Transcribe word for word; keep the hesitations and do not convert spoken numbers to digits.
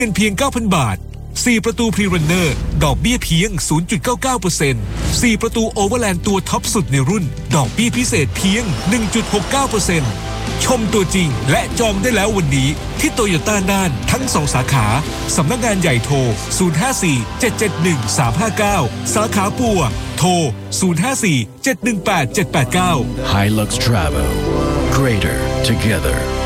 เงินเพียง เก้าพัน บาทสี่ประตูพรีรันเนอร์ดอกเบี้ยเพียง ศูนย์จุดเก้าเก้าเปอร์เซ็นต์ สี่ประตูโอเวอร์แลนด์ตัวท็อปสุดในรุ่นดอกเบี้ยพิเศษเพียง หนึ่งจุดหกเก้าเปอร์เซ็นต์ ชมตัวจริงและจองได้แล้ววันนี้ที่โตโยต้าน่านทั้งสองสาขาสำนักงานใหญ่โทรศูนย์ ห้า สี่ เจ็ด เจ็ด หนึ่ง สาม ห้า เก้าสาขาปัวโทรศูนย์ ห้า สี่ เจ็ด หนึ่ง แปด เจ็ด แปด เก้า Hilux Travel Greater Together